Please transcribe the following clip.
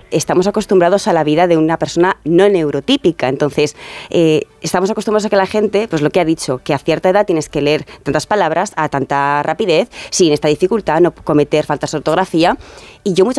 estamos acostumbrados a la vida de una persona no neurotípica. Entonces, estamos acostumbrados a que la gente, pues lo que ha dicho, que a cierta edad tienes que leer tantas palabras a tanta rapidez, sin esta dificultad, no cometer faltas de ortografía. Y yo muchas